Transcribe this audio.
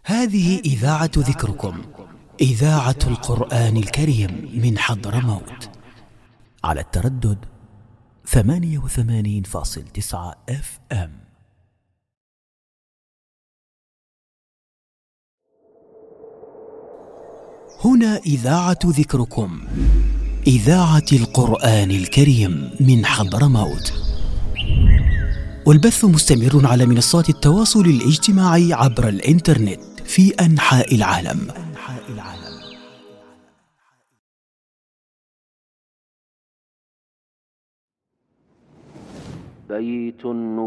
هذه إذاعة ذكركم، إذاعة القرآن الكريم من حضرموت، على التردد 88.9 FM. هنا إذاعة ذكركم، إذاعة القرآن الكريم من حضرموت، والبث مستمر على منصات التواصل الاجتماعي عبر الإنترنت في أنحاء العالم. بيت